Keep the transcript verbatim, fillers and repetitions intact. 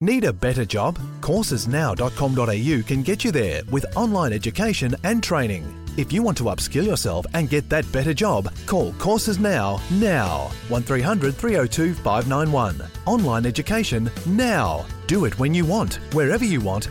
Need a better job? courses now dot com dot a u can get you there with online education and training. If you want to upskill yourself and get that better job, call Courses Now, now. one three hundred three oh two five nine one. Online education now. Do it when you want, wherever you want,